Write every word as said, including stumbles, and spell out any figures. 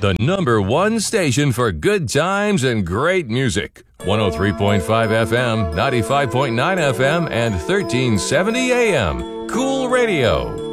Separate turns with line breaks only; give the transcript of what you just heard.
the number one station for good times and great music. one oh three point five F M, ninety-five point nine F M, and thirteen seventy A M. Cool Radio.